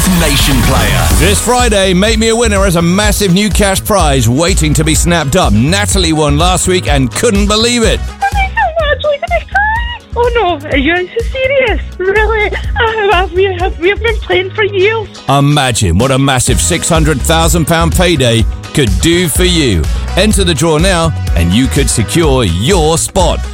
Nation player. This Friday, Make Me a Winner has a massive new cash prize waiting to be snapped up. Natalie won last week and couldn't believe it. Oh no, are you serious? Really? We have been playing for years. Imagine what a massive £600,000 payday could do for you. Enter the draw now and you could secure your spot.